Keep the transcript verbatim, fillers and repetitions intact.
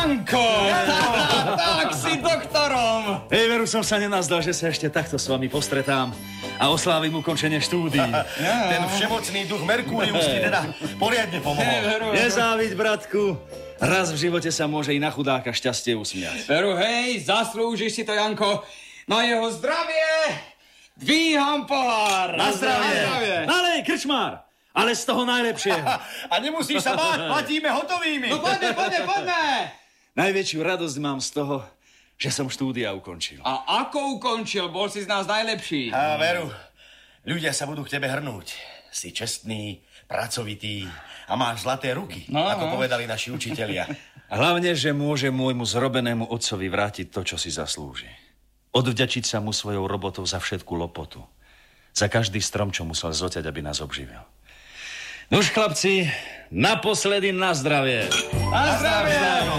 Janko! Tak si doktorom! Hej, veru som sa nenazdal, že sa ešte takto s vami postretám a oslávim ukončenie štúdií. Ten všemocný duch Merkúrius ti teda poriadne pomohol. Nezáviď, bratku. Raz v živote sa môže i na chudáka šťastie usmiať. Veru, hej, zaslúžiš si to, Janko. Na jeho zdravie dvíham pohár. Na zdravie. Na zdravie. Ale, krčmár, ale z toho najlepšieho. A nemusíš sa báť, platíme hotovými. No poďme, poďme, poďme. Najväčšiu radosť mám z toho, že som štúdia ukončil. A ako ukončil? Bol si z nás najlepší. A veru, ľudia sa budú k tebe hrnúť. Si čestný, pracovitý a máš zlaté ruky, no, ako no. povedali naši učitelia. Hlavne, že môže môjmu zrobenému otcovi vrátiť to, čo si zaslúži. Odvďačiť sa mu svojou robotou za všetku lopotu. Za každý strom, čo musel zoťať, aby nás obživil. Nuž, chlapci, naposledy na zdravie. Na zdravie!